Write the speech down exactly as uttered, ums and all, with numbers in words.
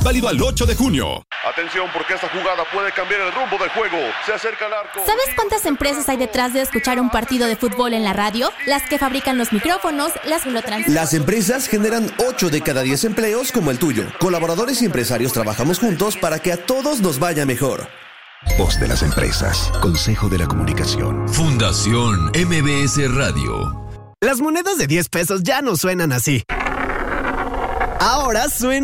Válido al ocho de junio. Atención, porque esta jugada puede cambiar el rumbo del juego. Se acerca al arco. ¿Sabes cuántas empresas hay detrás de escuchar un partido de fútbol en la radio? Las que fabrican los micrófonos, las que lo transmiten. Las empresas generan ocho de cada diez empleos como el tuyo. Colaboradores y empresarios trabajamos juntos para que a todos nos vaya mejor. Voz de las empresas. Consejo de la Comunicación. Fundación M B S Radio. Las monedas de diez pesos ya no suenan así. Ahora suenan